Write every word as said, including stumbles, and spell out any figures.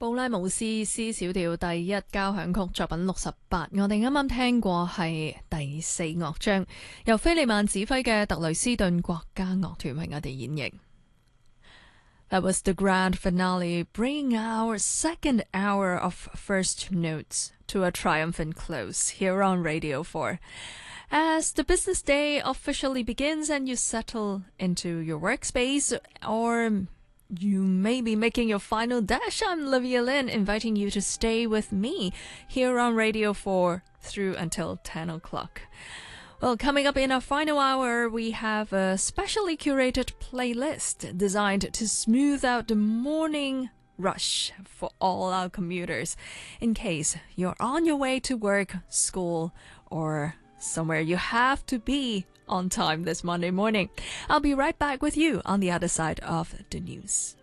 布拉姆斯 C 小調第一交響曲作品六十八，我哋啱啱聽過係第四樂章，由菲利曼指揮嘅特雷斯頓國家樂團為我哋演繹。That was the grand finale, bringing our second hour of First Notes to a triumphant close here on Radio four. As the business day officially begins and you settle into your workspace, or you may be making your final dash, I'm Livia Lynn, inviting you to stay with me here on Radio four through until ten o'clock. Well, coming up in our final hour, we have a specially curated playlist designed to smooth out the morning rush for all our commuters, in case you're on your way to work, school, or somewhere you have to be on time this Monday morning. I'll be right back with you on the other side of the news.